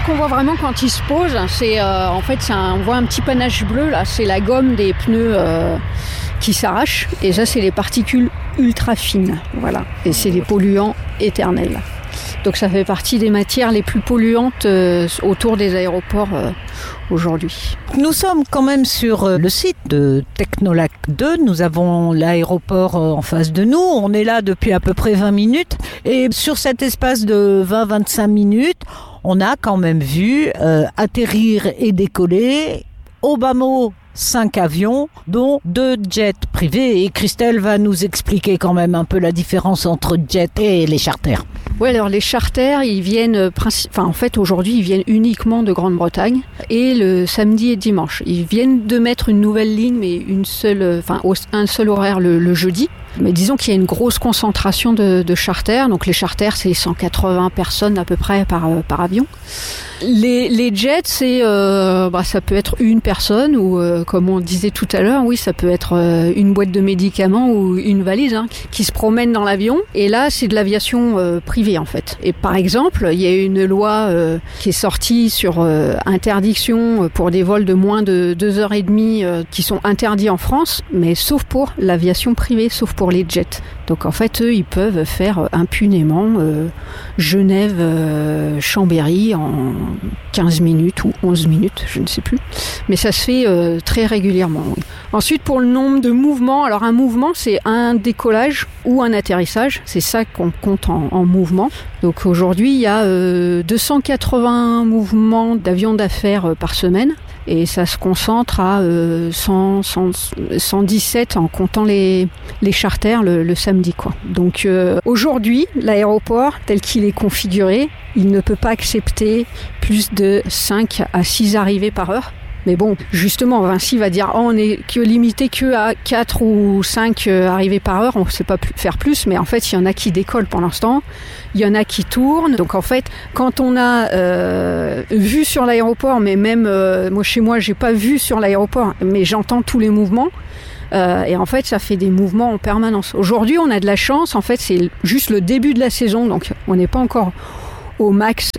qu'on voit vraiment quand il se pose, c'est on voit un petit panache bleu là, c'est la gomme des pneus qui s'arrache. Et ça, c'est les particules ultra fines, voilà. Et c'est des polluants éternels. Donc ça fait partie des matières les plus polluantes autour des aéroports aujourd'hui. Nous sommes quand même sur le site de Technolac 2. Nous avons l'aéroport en face de nous. On est là depuis à peu près 20 minutes. Et sur cet espace de 20-25 minutes, on a quand même vu atterrir et décoller au bas mot 5 avions, dont 2 jets privés. Et Christelle va nous expliquer quand même un peu la différence entre jets et les charters. Oui, alors les charters, ils viennent, aujourd'hui, ils viennent uniquement de Grande-Bretagne et le samedi et dimanche. Ils viennent de mettre une nouvelle ligne, mais un seul horaire le jeudi. Mais disons qu'il y a une grosse concentration de charters. Donc les charters, c'est 180 personnes à peu près par avion. Les jets, c'est ça peut être une personne ou comme on disait tout à l'heure, oui, ça peut être une boîte de médicaments ou une valise qui se promène dans l'avion. Et là, c'est de l'aviation privée en fait. Et par exemple, il y a une loi qui est sortie sur interdiction pour des vols de moins de 2h30 qui sont interdits en France, mais sauf pour l'aviation privée, sauf pour les jets. Donc en fait, eux, ils peuvent faire impunément Genève-Chambéry en 15 minutes ou 11 minutes, je ne sais plus. Mais ça se fait très régulièrement. Oui. Ensuite, pour le nombre de mouvements, alors un mouvement, c'est un décollage ou un atterrissage. C'est ça qu'on compte en mouvement. Donc aujourd'hui, il y a 280 mouvements d'avions d'affaires par semaine. Et ça se concentre à 117 en comptant les charters le samedi, quoi. Donc aujourd'hui, l'aéroport tel qu'il est configuré, il ne peut pas accepter plus de 5 à 6 arrivées par heure. Mais bon, justement, Vinci va dire on est limité que à 4 ou 5 arrivées par heure, on ne sait pas faire plus, mais en fait, il y en a qui décollent pour l'instant, il y en a qui tournent. Donc en fait, quand on a vu sur l'aéroport, mais même moi chez moi, j'ai pas vu sur l'aéroport, mais j'entends tous les mouvements. Et en fait, ça fait des mouvements en permanence. Aujourd'hui, on a de la chance. En fait, c'est juste le début de la saison, donc on n'est pas encore au max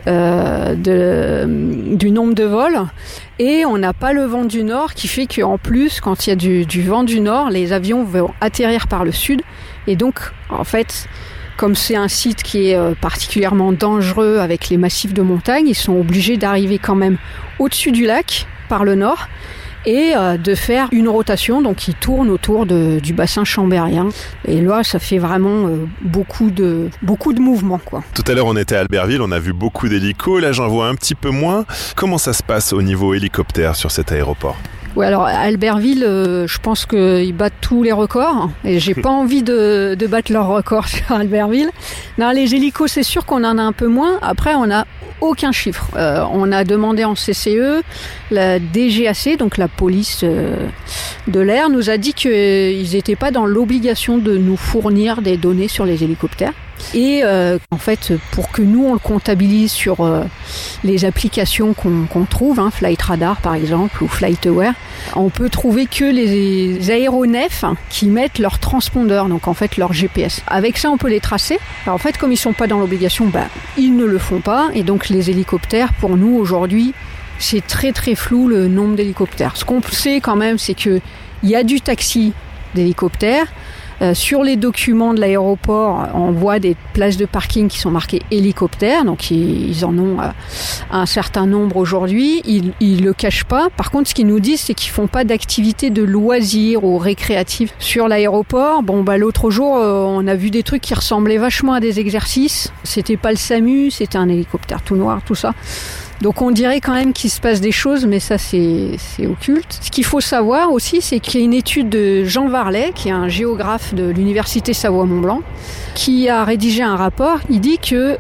du nombre de vols. Et on n'a pas le vent du nord qui fait qu'en plus, quand il y a du vent du nord, les avions vont atterrir par le sud. Et donc, en fait, comme c'est un site qui est particulièrement dangereux avec les massifs de montagne, ils sont obligés d'arriver quand même au-dessus du lac par le nord et de faire une rotation, donc ils tournent autour du bassin chambérien. Et là, ça fait vraiment beaucoup de mouvements, quoi. Tout à l'heure, on était à Albertville, on a vu beaucoup d'hélicos. Là, j'en vois un petit peu moins. Comment ça se passe au niveau hélicoptère sur cet aéroport ? Oui, alors à Albertville, je pense qu'ils battent tous les records et j'ai pas envie de battre leur record sur Albertville. Non, les hélicos, c'est sûr qu'on en a un peu moins. Après, on n'a aucun chiffre. On a demandé en CCE, la DGAC, donc la police de l'air, nous a dit qu'ils n'étaient pas dans l'obligation de nous fournir des données sur les hélicoptères. Et en fait, pour que nous on le comptabilise sur les applications qu'on trouve, Flight Radar par exemple ou FlightAware, on peut trouver que les aéronefs qui mettent leur transpondeur, donc en fait leur GPS. Avec ça, on peut les tracer. Alors en fait, comme ils sont pas dans l'obligation, ils ne le font pas. Et donc les hélicoptères, pour nous aujourd'hui, c'est très très flou le nombre d'hélicoptères. Ce qu'on sait quand même, c'est que il y a du taxi d'hélicoptères. Sur les documents de l'aéroport, on voit des places de parking qui sont marquées hélicoptères, donc ils en ont un certain nombre aujourd'hui. Ils le cachent pas. Par contre, ce qu'ils nous disent, c'est qu'ils font pas d'activités de loisirs ou récréatives sur l'aéroport. L'autre jour, on a vu des trucs qui ressemblaient vachement à des exercices. C'était pas le SAMU, c'était un hélicoptère tout noir, tout ça. Donc on dirait quand même qu'il se passe des choses, mais ça c'est occulte. Ce qu'il faut savoir aussi, c'est qu'il y a une étude de Jean Varlet, qui est un géographe de l'université Savoie-Mont-Blanc, qui a rédigé un rapport. Il dit que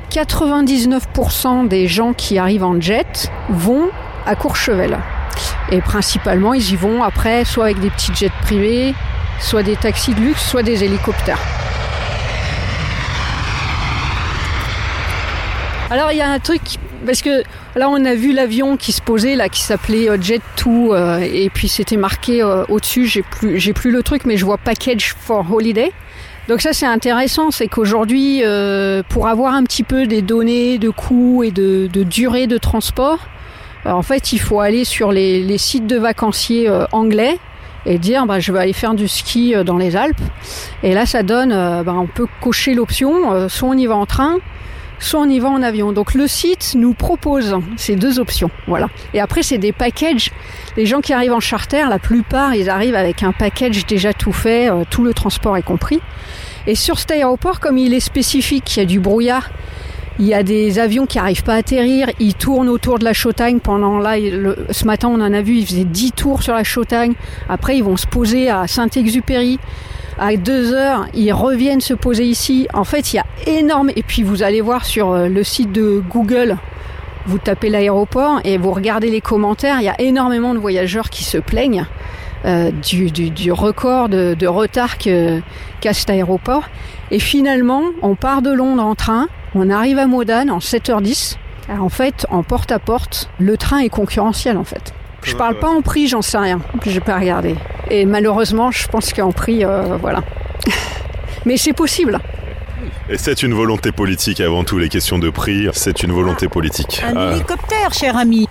99% des gens qui arrivent en jet vont à Courchevel. Et principalement, ils y vont après, soit avec des petits jets privés, soit des taxis de luxe, soit des hélicoptères. Alors il y a un truc parce que là on a vu l'avion qui se posait là, qui s'appelait Jet2, et puis c'était marqué au-dessus, j'ai plus le truc, mais je vois Package for Holiday. Donc ça c'est intéressant, c'est qu'aujourd'hui pour avoir un petit peu des données de coûts et de durée de transport, en fait il faut aller sur les sites de vacanciers anglais et dire je vais aller faire du ski dans les Alpes, et là ça donne on peut cocher l'option soit on y va en train, soit on y va en avion. Donc le site nous propose ces deux options, voilà. Et après c'est des packages. Les gens qui arrivent en charter, la plupart ils arrivent avec un package déjà tout fait, tout le transport est compris. Et sur cet aéroport, comme il est spécifique, il y a du brouillard, il y a des avions qui n'arrivent pas à atterrir, ils tournent autour de la Chautagne pendant ce matin on en a vu, ils faisaient 10 tours sur la Chautagne, après ils vont se poser à Saint-Exupéry, à 2h, ils reviennent se poser ici. En fait, il y a énorme, et puis vous allez voir sur le site de Google, vous tapez l'aéroport et vous regardez les commentaires, il y a énormément de voyageurs qui se plaignent du record de retard qu'a cet aéroport. Et finalement, on part de Londres en train, on arrive à Modane en 7h10. Alors, en fait, en porte-à-porte, le train est concurrentiel en fait. Je parle pas en prix, j'en sais rien, j'ai pas regardé. Et malheureusement, je pense qu'en prix, voilà. Mais c'est possible. Et c'est une volonté politique avant tout, les questions de prix, c'est une volonté politique. Un hélicoptère, cher ami.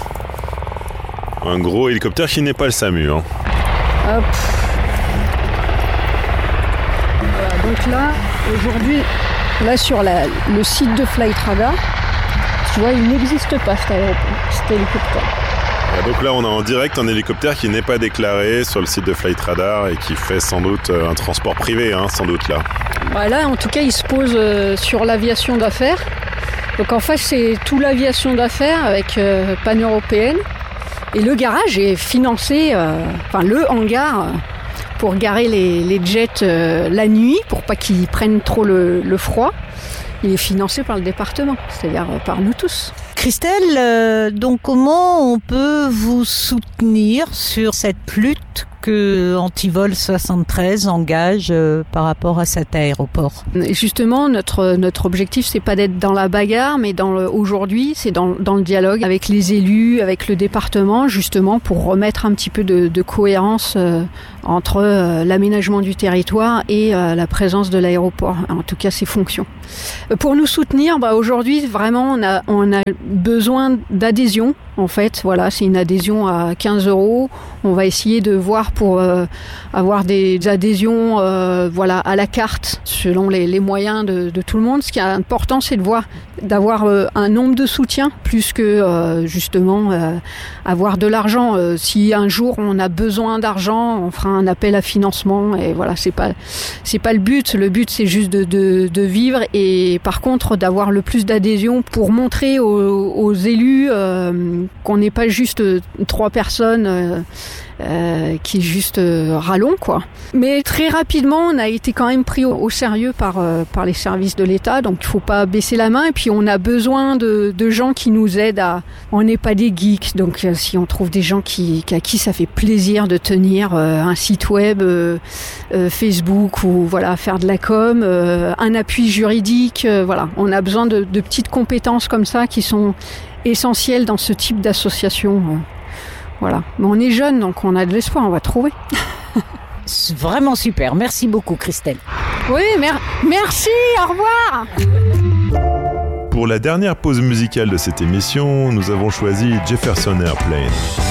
Un gros hélicoptère qui n'est pas le SAMU. Hop. Voilà, donc là, aujourd'hui, là sur le site de Flightradar, tu vois, il n'existe pas cet hélicoptère. Donc là, on a en direct un hélicoptère qui n'est pas déclaré sur le site de Flightradar et qui fait sans doute un transport privé, sans doute là. Là, en tout cas, il se pose sur l'aviation d'affaires. Donc en fait, c'est tout l'aviation d'affaires avec pan-européenne. Et le garage est financé, le hangar pour garer les jets la nuit, pour pas qu'ils prennent trop le froid. Il est financé par le département, c'est-à-dire par nous tous. Christelle, donc comment on peut vous soutenir sur cette lutte que Antivol 73 engage par rapport à cet aéroport? Et justement, notre objectif, c'est pas d'être dans la bagarre, mais aujourd'hui, c'est dans le dialogue avec les élus, avec le département, justement pour remettre un petit peu de cohérence entre l'aménagement du territoire et la présence de l'aéroport, en tout cas ses fonctions. Pour nous soutenir, aujourd'hui, vraiment, on a besoin d'adhésion. En fait, voilà, c'est une adhésion à 15 €. On va essayer de voir pour avoir des adhésions à la carte, selon les moyens de tout le monde. Ce qui est important, c'est d'avoir un nombre de soutiens, plus que justement avoir de l'argent. Si un jour on a besoin d'argent, on fera un appel à financement. Et voilà, c'est pas le but. Le but, c'est juste de vivre, et par contre d'avoir le plus d'adhésion pour montrer aux élus qu'on n'est pas juste 3 personnes qui juste râlons, quoi. Mais très rapidement, on a été quand même pris au sérieux par les services de l'État, donc il faut pas baisser la main. Et puis on a besoin de gens qui nous aident on n'est pas des geeks, donc si on trouve des gens à qui ça fait plaisir de tenir un site web, Facebook, ou faire de la com, un appui juridique, on a besoin de petites compétences comme ça qui sont essentielles dans ce type d'association. Voilà. Mais on est jeunes, donc on a de l'espoir, on va trouver. C'est vraiment super. Merci beaucoup, Christelle. Oui, merci, au revoir. Pour la dernière pause musicale de cette émission, nous avons choisi Jefferson Airplane.